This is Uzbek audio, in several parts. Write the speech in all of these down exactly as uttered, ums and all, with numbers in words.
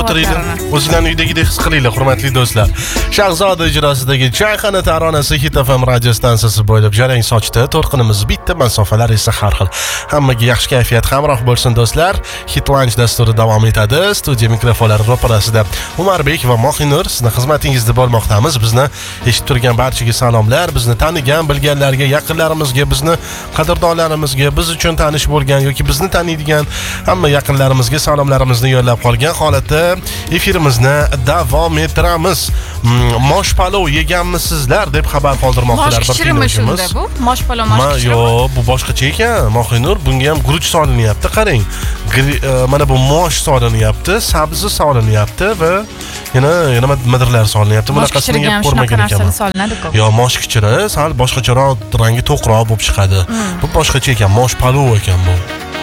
o'tiringlar. O'zinglarni uydagidek his qilinglar, hurmatli do'stlar. Shahzoda ijrosidagi Choyxona taronasi Hit F M radio stansiyasi bo'ylab jarang sochdi. To'rqinimiz bitta, masofalar esa har xil. Hammaga yaxshi kayfiyat hamroh bo'lsin do'stlar. Hit Lunch dasturi davom etadi. Studiya mikrofonlari ro'parasida Umarbek va Mohinur sizni xizmatingizda bo'lmoqdamiz. Bizni eshitib turgan barchaga salomlar. Bizni tanigan, bilganlarga, yaqinlarimizga, bizni qadrdonlarimizga, biz uchun tanish bo'lgan yoki bizni taniydigan hamma yaqinlarimizga salomlarimizni yo'llab qolgan holatda efirimizni davom ettiramiz. Mosh palov yeganmisizlar deb xabar qoldirmoqdalar bir tinglovchimiz. Bu mosh palov mosh yo'q, bu boshqacha ekan. Mohinur, bunga ham guruch solinyapti, qarang. Mana bu mosh solinyapti, sabzi solinyapti va yana yana nimadirlar solinyapti. Bunaqasini yeb ko'rmagan ekanman. Yo, mosh kichiri sal boshqacharoq, rangi to'qroq bo'lib chiqadi. Bu boshqacha ekan, mosh palov ekan bu.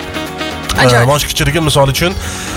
Mosh kichiriga misol uchun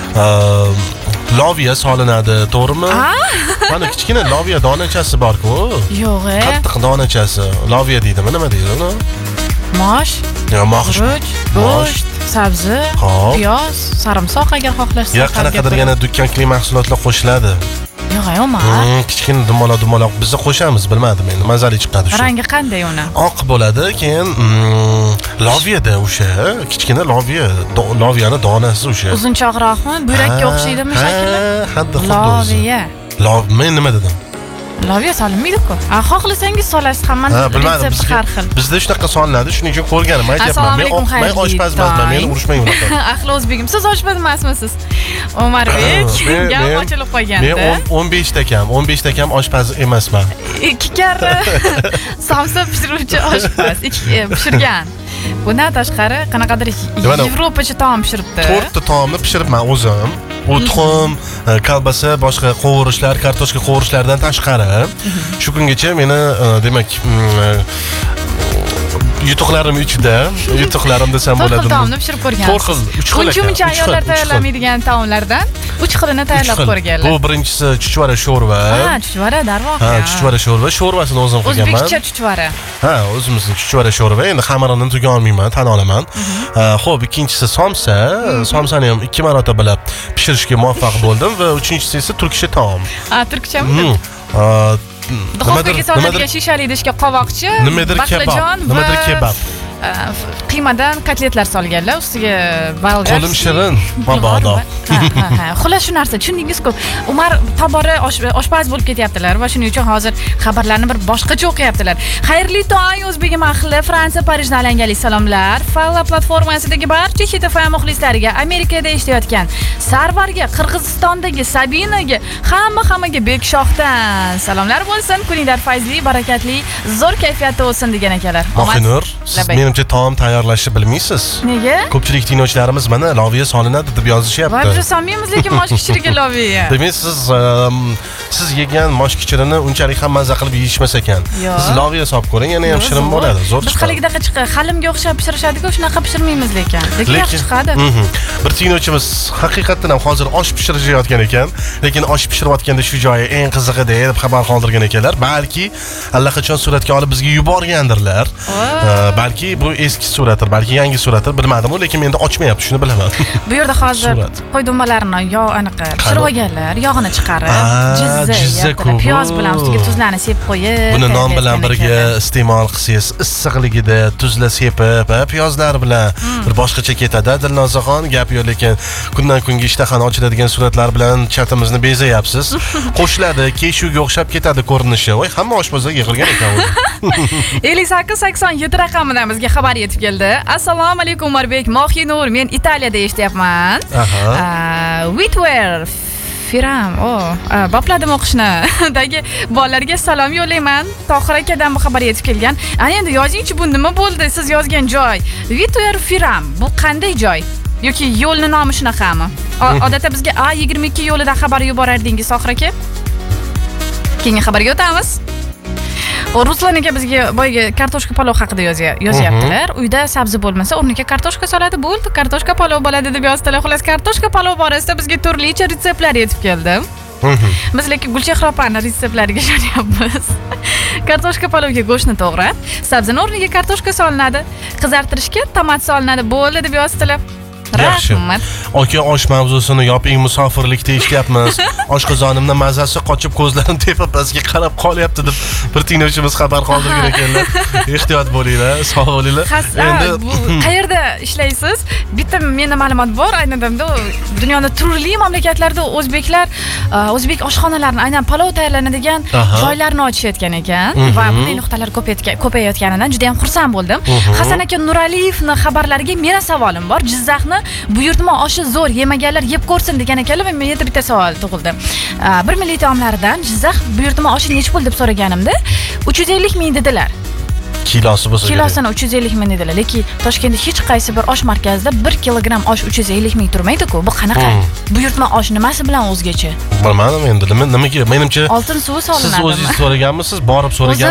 loviya solinadi, to'g'rimi? Mana kichkina loviya donachasi bor-ku. Yo'q, e. Qattiq donachasi. Loviya deydimi, nima deydi uni? Mosh, yo, mosh, go'sht, sabzi, piyoz, sarimsoq agar xohlashsangiz. Ya qanaqadir yana dukkan mahsulotlar qo'shiladi. Yo'q, yo'q, kichkina dumaloq-dumaloq biz qo'shamiz, bilmadim endi, mazali chiqadi shu. Rangi qanday uni? Oq bo'ladi, keyin loviyada o'sha, kichkina loviya, loviyani donasi o'sha. Uzunchoqroqmi? Buyrakka o'xshaydimi shakli? Ha, xuddi xuddi. Loviya. Lov, men nima dedim? Loviya solinmaydi-ku. A, xohlasangiz solasiz, hammani retsepti har xil. Bizda shunaqa solinadi, shuning uchun ko'rganim, aytyapman. Men oshpazman, meni urishmang unaqa. Ahli o'zbegim, siz oshpaz emasmisiz? Umarbek, gap ochilib qolganda. Men o'n besh takam, o'n besh takam oshpaz emasman. Ikki karra samsa pishiruvchi oshpaz, pishirgan. Bundan tashqari qanaqadir Yevropacha taom pishiribdi. to'rtta taomni pishiribman o'zim. U tuxum, kolbasa, boshqa qovurishlar, kartoshka qovurishlardan tashqari shu kungacha meni demak yutuqlarim ichida, yutuqlarim desam bo'ladimi? to'rt taomni pishirib ko'rgansiz. to'rt xil, uch xil. Uncha-muncha ayollar tayyorlamaydigan taomlardan uch xilini tayyorlab ko'rganlar. Bu birinchisi chuchvara sho'rva. Ha, chuchvara darvoqe. Ha, chuchvara sho'rva, sho'rvasini o'zim qilganman. O'zbekcha chuchvara. Ha, o'zimizning chuchvara sho'rva. Endi xamirini tuga olmayman, tan olaman. Xo'p, ikkinchisi somsa. Somsani ham ikki marotaba pishirishga muvaffaq bo'ldim va uchinchisi esa turkcha taom. Ha, turkchami? Duxovkaga solinadigan shishali idishga qovoqchi, baqlajon va nimadir kebab. Qiymadan kotletlar solganlar, ustiga bolgar. Qo'lim shirin, mabodo. Ha, ha, xullas shu narsa, tushundingiz-ku. Umar tobora oshpaz bo'lib ketyaptilar va shuning uchun hozir xabarlarni bir boshqacha o'qiyaptilar. Xayrli tong o'zbegim ahli, Fransiya Parijdan alangali salomlar. Falla platformasidagi barcha Hit F M muxlislariga, Amerikada ishlayotgan Sarvarga, Qirg'izistondagi Sabinaga, hamma-hammaga Bekshohdan salomlar bo'lsin. Kuninglar fayzli, barakatli, zo'r kayfiyatda bo'lsin degan ekanlar. Mohinur, siz menimcha taom tayyorlashni bilmaysiz. Nega? Ko'pchilik tinglovchilarimiz mana loviya solinadi deb yozishyapti. Biz solmaymiz, lekin mosh kichiriga loviya. Demak, siz siz yegan mosh kichirini unchalik ham mazza qilib yeyishmas ekan. Siz loviya solib ko'ring, yana ham shirin bo'ladi, zo'r chiqadi. Biz haligidaqa chiqadi, halimga o'xshab pishirishadi-ku, shunaqa pishirmaymiz lekin. Lekin yaxshi chiqadi. Bir tinglovchimiz haqiqatan ham hozir osh pishirishayotgan ekan, lekin osh pishirayotganda shu joyi eng qizig'i deb xabar qoldirgan ekanlar. Balki allaqachon suratga olib bizga yuborgandirlar. Balki bu eski suratdir, balki yangi suratdir, bilmadim, lekin menda ochmayapti, shuni bilaman. Bu yerda hozir qo'y dumalarini yo aniqa pishirib olganlar, yog'ini chiqarib, jizza, piyoz bilan ustiga tuzlarni sepib qo'yib, buni non bilan birga iste'mol qilsangiz, issiqligida tuzla sepib, piyozlar bilan bir boshqacha ketadi. Dilnozaxon, gap yo'q, lekin kundan kunga ishtahani ochiladigan suratlar bilan chatimizni bezayapsiz. Qo'shiladi, keshuvga o'xshab ketadi ko'rinishi. Voy, hamma oshpazlar yig'ilgan ekan o'zi. ellik sakkiz sakson yetti raqamidan bizga xabar yetib keldi. Assalomu alaykum Umarbek, Mohinur, men Italiyada ishlayapman. Whitware Firam, oh, bopladim o'qishni. Dagi bolalarga salom yo'layman. Tohir akadan bu xabar yetib kelgan. Ana endi yozingchi, bu nima bo'ldi? Siz yozgan joy. Whitware Firam, bu qanday joy? Yoki yo'lni nomi shunaqami? Odatda bizga A yigirma ikki yo'lidan xabar yuborardingiz, Tohir aka. Keyingi xabarga o'tamiz. Ruslan aka bizga boyga kartoshka palov haqida yozyaptilar. Uyda sabzi bo'lmasa, o'rniga kartoshka soladi, bo'ldi, kartoshka palov bo'ladi deb yozdilar. Xullas, kartoshka palov borasida bizga turlicha retseptlar yetib keldi. Biz lekin Gulchehra opani retseptlariga ishonyapmiz. Kartoshka palovga go'shtni to'g'rab, sabzini o'rniga kartoshka solinadi. Qizartirishga tomat solinadi, bo'ldi deb yozdilar. Yaxshi. Rahmat. Aka osh mavzusini yoping, musofirlikda eshityapmiz. Oshqozonimning mazasi qochib ko'zlarim tepib bizga qarab qolyapti deb bir tinglovchimiz xabar qoldirgan ekanlar. Ehtiyot bo'linglar, sog' bo'linglar. Endi bu qayerda ishlaysiz? Bitta menda ma'lumot bor, aynan damda dunyoning turli mamlakatlarida o'zbeklar o'zbek oshxonalarini, aynan palov tayyorlanadigan joylarni ochishayotgan ekan va bunday nuqtalar ko'payayotganidan juda ham xursand bo'ldim. Hasan aka Nuraliyevning xabarlariga meni savolim bor. Jizzaxni buyurtma oshi zo'r, yemaganlar yeb ko'rsin degan ekanlar va menda bitta savol tug'ildi. bir milliy taomlardan Jizzax buyurtma oshi necha pul deb so'raganimda uch yuz ellik ming dedilar. Kilosi bo'lsa kerak. Kilosini uch yuz ellik ming dedilar. Lekin Toshkentda hech qaysi bir osh markazida bir kilogramm osh uch yuz ellik ming turmaydi-ku. Bu qanaqa? Buyurtma osh nimasi bilan o'zgacha? Bilmadim endi. Nimaga? Menimcha oltin suvi solinadi. Siz o'zingiz so'raganmisiz? Borib so'ragan